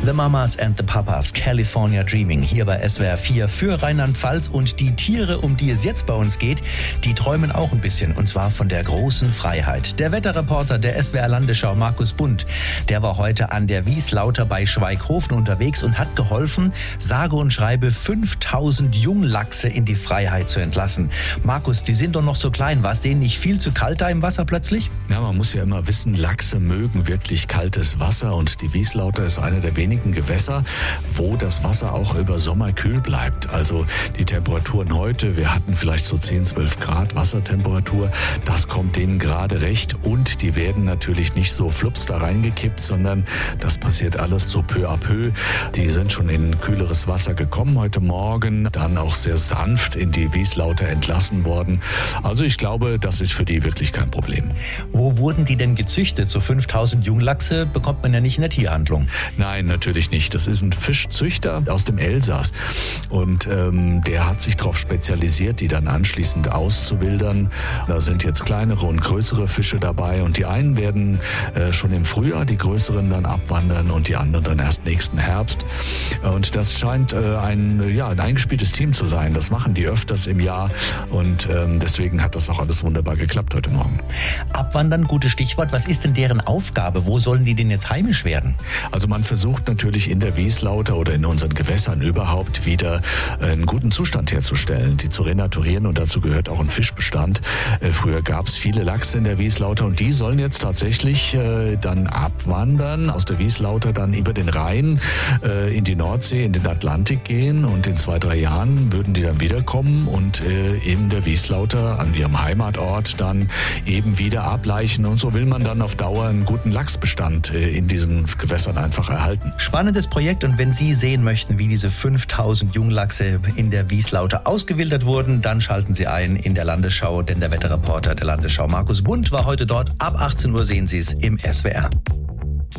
The Mamas and the Papas, California Dreaming, hier bei SWR 4 für Rheinland-Pfalz. Und die Tiere, um die es jetzt bei uns geht, die träumen auch ein bisschen, und zwar von der großen Freiheit. Der Wetterreporter der SWR Landesschau, Markus Bundt, der war heute an der Wieslauter bei Schweighofen unterwegs und hat geholfen, sage und schreibe 5000 Junglachse in die Freiheit zu entlassen. Markus, die sind doch noch so klein. War es denen nicht viel zu kalt da im Wasser plötzlich? Ja, man muss ja immer wissen, Lachse mögen wirklich kaltes Wasser, und die Wieslauter ist eine der wenigen Gewässer, wo das Wasser auch über Sommer kühl bleibt. Also die Temperaturen heute, wir hatten vielleicht so 10, 12 Grad Wassertemperatur, das kommt denen gerade recht, und die werden natürlich nicht so flups da reingekippt, sondern das passiert alles so peu à peu. Die sind schon in kühleres Wasser gekommen heute Morgen, dann auch sehr sanft in die Wieslauter entlassen worden. Also ich glaube, das ist für die wirklich kein Problem. Wo wurden die denn gezüchtet? So 5000 Junglachse bekommt man ja nicht in der Tierhandlung. Nein, natürlich nicht. Das ist ein Fischzüchter aus dem Elsass, und der hat sich darauf spezialisiert, die dann anschließend auszuwildern. Da sind jetzt kleinere und größere Fische dabei, und die einen werden schon im Frühjahr, die größeren dann abwandern und die anderen dann erst nächsten Herbst. Und das scheint ein eingespieltes Team zu sein. Das machen die öfters im Jahr, und deswegen hat das auch alles wunderbar geklappt heute Morgen. Abwandern, gutes Stichwort. Was ist denn deren Aufgabe? Wo sollen die denn jetzt heimisch werden? Also man versucht natürlich in der Wieslauter oder in unseren Gewässern überhaupt wieder einen guten Zustand herzustellen, die zu renaturieren, und dazu gehört auch ein Fischbestand. Früher gab es viele Lachse in der Wieslauter, und die sollen jetzt tatsächlich dann abwandern, aus der Wieslauter dann über den Rhein in die Nordsee, in den Atlantik gehen, und in 2, 3 Jahren würden die dann wiederkommen und in der Wieslauter an ihrem Heimatort dann eben wieder ableichen, und so will man dann auf Dauer einen guten Lachsbestand in diesen Gewässern einfach erhalten. Spannendes Projekt, und wenn Sie sehen möchten, wie diese 5000 Junglachse in der Wieslauter ausgewildert wurden, dann schalten Sie ein in der Landesschau, denn der Wetterreporter der Landesschau Markus Bundt war heute dort. Ab 18 Uhr sehen Sie es im SWR.